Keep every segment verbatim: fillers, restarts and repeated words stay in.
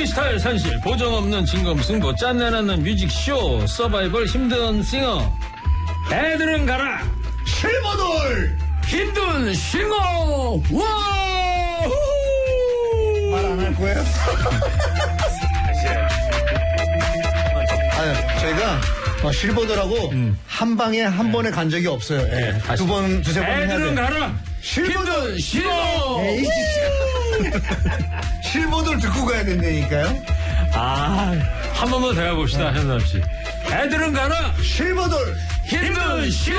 프리스타일 산실 보정 없는 진검승부 짠내나는 뮤직쇼 서바이벌 힘든 싱어 애들은 가라 실버돌 힘든 싱어 와 말 안 할 거예요? 아, 저희가 어, 실버돌하고 음. 한 방에 한 네. 번에 간 적이 없어요. 네, 두 번, 두세 번 해야 돼요. 애들은 가라 실버돌 싱어 에이, 실버돌 듣고 가야 된다니까요. 아, 한 번만 더 해봅시다, 네. 현남 씨. 애들은 가라 실버돌 힘든 싱어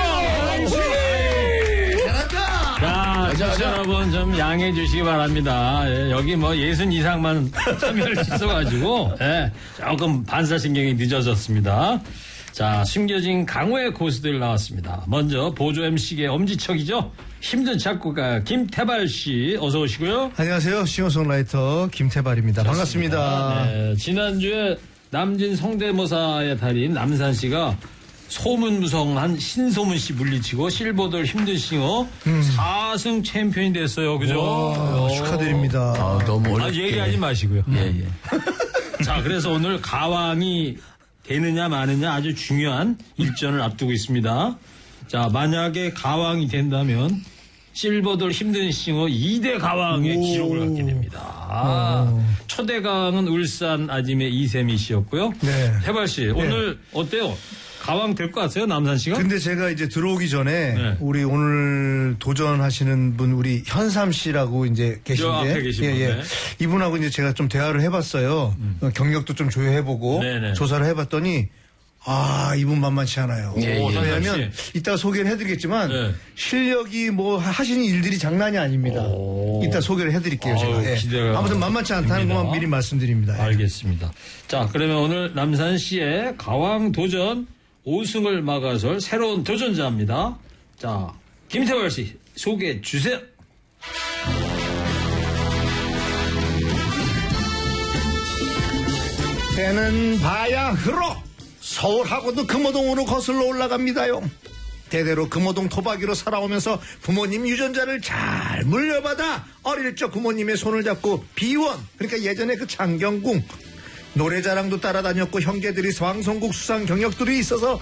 자, 시청자 여러분 좀 양해해 주시기 바랍니다. 예, 여기 뭐 예순 이상만 참여를 있어가지고 예, 조금 반사신경이 늦어졌습니다. 자, 숨겨진 강호의 고수들 나왔습니다. 먼저 보조 엠씨계 엄지척이죠. 힘든 작곡가 김태발 씨 어서 오시고요. 안녕하세요. 싱어송라이터 김태발입니다. 반갑습니다. 반갑습니다. 네, 지난주에 남진 성대모사의 달인 남산 씨가 소문무성한 신소문 씨 물리치고 실버돌 힘든 싱어 음. 사 승 챔피언이 됐어요. 그죠? 와, 축하드립니다. 아, 너무 어렵게. 아, 얘기하지 마시고요. 예, 예. 자, 그래서 오늘 가왕이 되느냐 마느냐 아주 중요한 일전을 앞두고 있습니다. 자, 만약에 가왕이 된다면 실버돌 힘든 싱어 이 대 가왕의 오. 기록을 갖게 됩니다. 아, 초대 가왕은 울산 아짐의 이세미 씨였고요. 네. 태발 씨, 네. 오늘 어때요? 가왕 될 것 같아요, 남산 씨가? 근데 제가 이제 들어오기 전에 네. 우리 오늘 도전하시는 분 우리 현삼 씨라고 이제 계신데, 앞에 계신 예, 예. 네. 이분하고 이제 제가 좀 대화를 해봤어요. 음. 경력도 좀 조회해보고 네네. 조사를 해봤더니 아, 이분 만만치 않아요. 예, 예. 왜냐하면 이따 소개를 해드리겠지만 네. 실력이 뭐 하시는 일들이 장난이 아닙니다. 오. 이따 소개를 해드릴게요. 아유, 제가. 예. 아무튼 만만치 않다는 것만 미리 말씀드립니다. 알겠습니다. 자, 그러면 오늘 남산 씨의 가왕 도전 오 승을 막아설 새로운 도전자입니다. 자, 김태월 씨 소개해 주세요. 때는 바야 흐러 서울하고도 금호동으로 거슬러 올라갑니다요. 대대로 금호동 토박이로 살아오면서 부모님 유전자를 잘 물려받아 어릴 적 부모님의 손을 잡고 비원, 그러니까 예전에 그 장경궁 노래자랑도 따라다녔고 형제들이 방송국 수상 경력들이 있어서